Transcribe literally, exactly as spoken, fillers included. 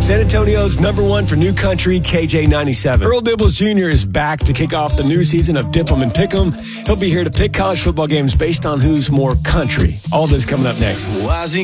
San Antonio's number one for new country, K J ninety-seven. Earl Dibbles Junior is back to kick off the new season of Dip 'em and Pick 'em. He'll be here to pick college football games based on who's more country. All this coming up next.